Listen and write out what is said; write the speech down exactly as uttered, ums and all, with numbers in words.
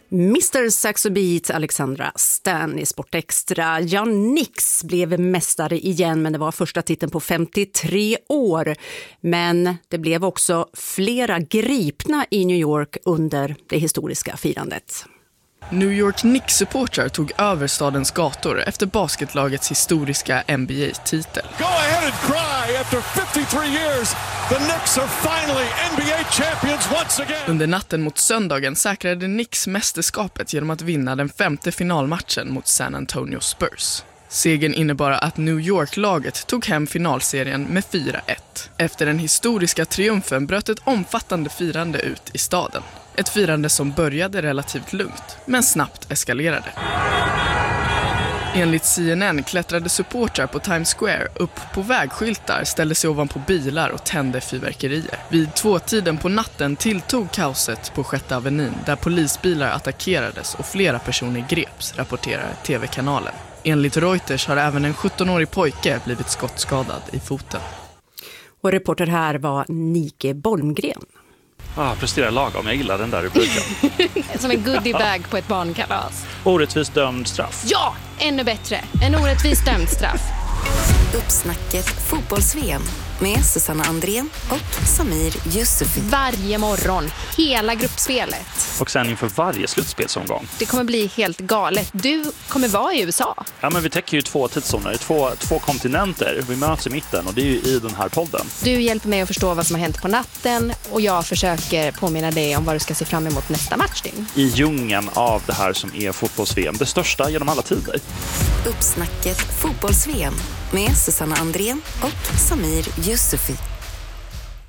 mister Saxo Beat, Alexandra Stan i Sport Extra. Ja, Knicks blev mästare igen, men det var första titeln på femtiotre år. Men det blev också flera gripna i New York under det historiska firandet. New York Knicks-supportrar tog över stadens gator efter basketlagets historiska N B A-titel. Go ahead and cry after fifty-three years. The Knicks are finally N B A champions once again. Under natten mot söndagen säkrade Knicks mästerskapet genom att vinna den femte finalmatchen mot San Antonio Spurs. Segern innebar att New York-laget tog hem finalserien med fyra ett. Efter den historiska triumfen bröt ett omfattande firande ut i staden. Ett firande som började relativt lugnt, men snabbt eskalerade. Enligt C N N klättrade supportrar på Times Square upp på vägskyltar, ställde sig ovanpå bilar och tände fyrverkerier. Vid tvåtiden på natten tilltog kaoset på Sjätte Avenyn, där polisbilar attackerades och flera personer greps, rapporterar T V-kanalen. Enligt Reuters har även en sjuttonårig pojke blivit skottskadad i foten. Och reporter här var Nike Bolmgren. Ah, presterar lagom. Jag gillar den där rubriken. Som en goodiebag på ett barnkalas. Orättvist dömd straff. Ja, ännu bättre. En orättvist dömd straff. Uppsnacket fotbolls-V M med Susanna Andrén och Samir Yusufi. Varje morgon, hela gruppspelet. Och sen inför varje slutspelsomgång. Det kommer bli helt galet. Du kommer vara i U S A. Ja, men vi täcker ju två tidszoner, två, två kontinenter. Vi möts i mitten och det är ju i den här podden. Du hjälper mig att förstå vad som har hänt på natten och jag försöker påminna dig om vad du ska se fram emot nästa matchdygn. I djungeln av det här som är fotbolls-V M, det största genom alla tider. Uppsnacket fotbolls-V M med Susanna Andrén och Samir Yusufi.